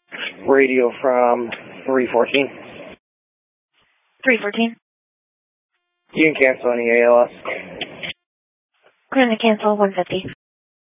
Radio from 314. 314. You can cancel any ALS. We're going to cancel 150.